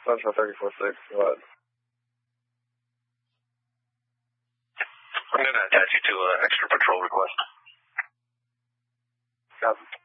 Central 34-6, go ahead. I'm going to attach you to an extra patrol request. Copy.